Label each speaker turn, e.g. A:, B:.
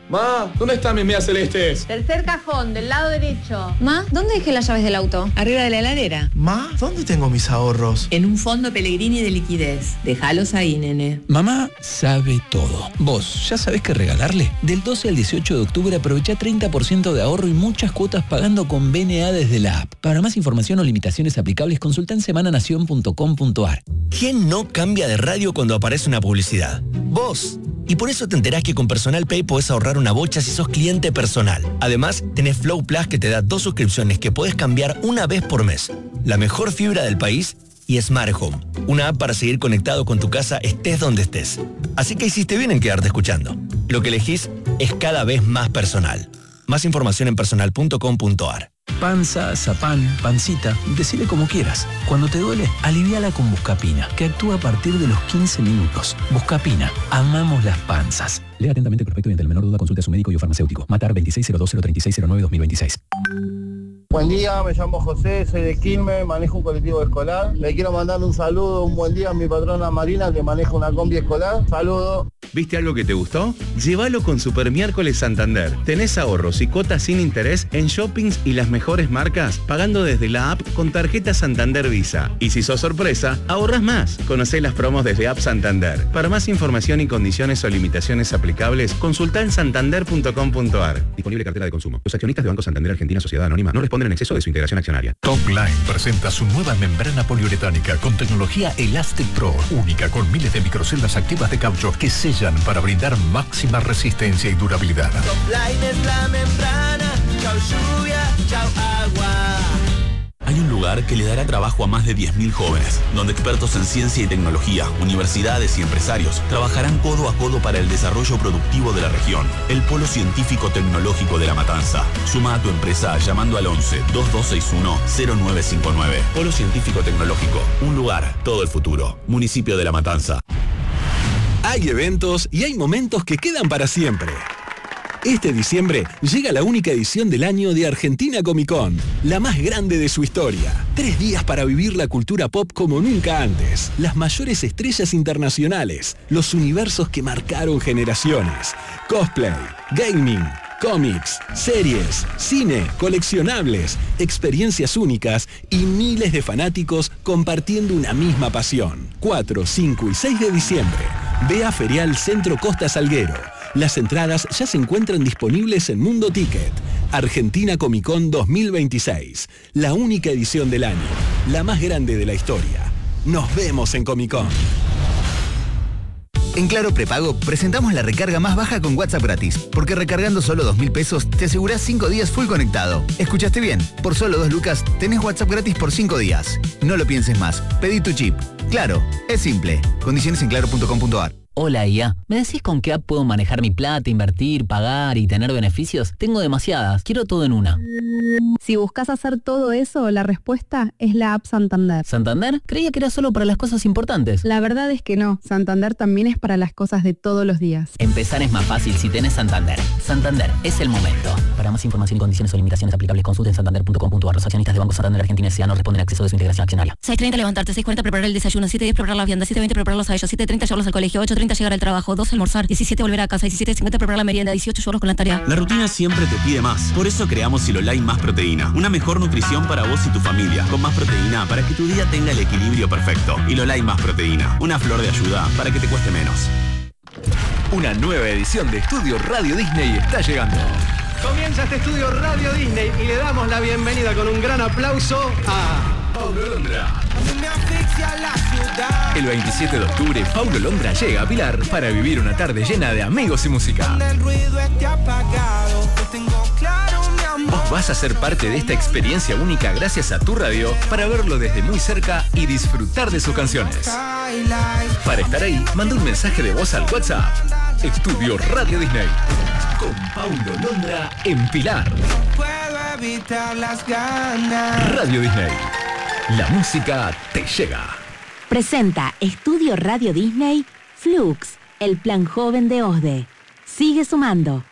A: Ma, ¿dónde están mis medias celestes?
B: Tercer cajón, del lado derecho.
C: Ma, ¿dónde dejé las llaves del auto?
D: Arriba de la heladera.
E: Ma, ¿dónde tengo mis ahorros?
D: En un fondo Pellegrini de liquidez. Déjalos ahí, nene.
F: Mamá sabe todo. ¿Vos ya sabés qué regalarle? Del 12 al 18 de octubre aprovecha 30% de ahorro y muchas cuotas pagando con BNA desde la app. Para más información o limitaciones aplicables, consulta en semananación.com.ar.
G: ¿Quién no cambia de radio cuando aparece una publicidad? Vos. Y por eso te enterás que con Personal Pay podés ahorrar una bocha si sos cliente personal. Además, tenés Flow Plus que te da 2 suscripciones que podés cambiar una vez por mes. La mejor fibra del país y Smart Home. Una app para seguir conectado con tu casa estés donde estés. Así que hiciste bien en quedarte escuchando. Lo que elegís es cada vez más personal. Más información en personal.com.ar.
F: Panza, zapán, pancita, decile como quieras. Cuando te duele, aliviala con Buscapina, que actúa a partir de los 15 minutos. Buscapina, amamos las panzas. Lea atentamente el prospecto y ante la menor duda consulte a su médico y o farmacéutico. Matar 2602-03609-2026.
H: Buen día, me llamo José, soy de Quilmes, manejo un colectivo escolar. Le quiero mandar un saludo, un buen día a mi patrona Marina, que maneja una combi escolar. Saludo.
I: ¿Viste algo que te gustó? Llévalo con Super Miércoles Santander. Tenés ahorros y cuotas sin interés en shoppings y las mejores marcas, pagando desde la app con tarjeta Santander Visa. Y si sos sorpresa, ahorrás más. Conocé las promos desde App Santander. Para más información y condiciones o limitaciones aplicables, consultá en santander.com.ar. Disponible cartera de consumo. Los accionistas de Banco Santander Argentina Sociedad Anónima no responden en exceso de su integración accionaria.
J: Top Line presenta su nueva membrana poliuretánica con tecnología Elastic Pro, única con miles de microceldas activas de caucho que sellan para brindar máxima resistencia y durabilidad.
K: Top Line es la membrana, chau lluvia, chau agua.
L: Hay un lugar que le dará trabajo a más de 10.000 jóvenes, donde expertos en ciencia y tecnología, universidades y empresarios trabajarán codo a codo para el desarrollo productivo de la región. El Polo Científico Tecnológico de La Matanza. Suma a tu empresa llamando al 11-2261-0959. Polo Científico Tecnológico. Un lugar, todo el futuro. Municipio de La Matanza.
M: Hay eventos y hay momentos que quedan para siempre. Este diciembre llega la única edición del año de Argentina Comic Con, la más grande de su historia. 3 días para vivir la cultura pop como nunca antes. Las mayores estrellas internacionales, los universos que marcaron generaciones. Cosplay, gaming, cómics, series, cine, coleccionables, experiencias únicas y miles de fanáticos compartiendo una misma pasión. 4, 5 y 6 de diciembre. Ve a Ferial Centro Costa Salguero. Las entradas ya se encuentran disponibles en Mundo Ticket. Argentina Comic Con 2026. La única edición del año. La más grande de la historia. Nos vemos en Comic Con.
N: En Claro Prepago presentamos la recarga más baja con WhatsApp gratis, porque recargando solo 2.000 pesos te asegurás 5 días full conectado. ¿Escuchaste bien? Por solo 2 lucas tenés WhatsApp gratis por 5 días. No lo pienses más. Pedí tu chip. Claro, es simple. Condiciones en claro.com.ar.
O: Hola IA, ¿me decís con qué app puedo manejar mi plata, invertir, pagar y tener beneficios? Tengo demasiadas, quiero todo en una.
P: Si buscas hacer todo eso, la respuesta es la app Santander.
O: ¿Santander? Creía que era solo para las cosas importantes.
P: La verdad es que no, Santander también es para las cosas de todos los días.
O: Empezar es más fácil si tenés Santander. Santander, es el momento. Para más información y condiciones o limitaciones aplicables, consulten santander.com.ar. Los accionistas de Banco Santander Argentina S.A. no responden a exceso de su integración accionaria.
Q: 6:30 levantarte, 6:40 preparar el desayuno, 7:10 preparar la vianda, 7:20 prepararlos a ellos, 7:30 llevarlos al colegio, 8:30 llegar al trabajo, 12 almorzar, 17 volver a casa, 17:50 preparar la merienda, 18 llevarlos con la tarea.
L: La rutina siempre te pide más. Por eso creamos Silolai Más Proteína. Una mejor nutrición para vos y tu familia. Con más proteína para que tu día tenga el equilibrio perfecto. Silolai Más Proteína. Una flor de ayuda para que te cueste menos.
R: Una nueva edición de Estudio Radio Disney está llegando.
S: Comienza este Estudio Radio Disney y le damos la bienvenida con un gran aplauso a
R: Paulo Londra. El 27 de octubre, Paulo Londra llega a Pilar para vivir una tarde llena de amigos y música. Vos vas a ser parte de esta experiencia única gracias a tu radio para verlo desde muy cerca y disfrutar de sus canciones. Para estar ahí, manda un mensaje de voz al WhatsApp. Estudio Radio Disney. Con Paulo Londra en Pilar. Radio Disney. La música te llega.
T: Presenta Estudio Radio Disney Flux, el plan joven de OSDE. Sigue sumando.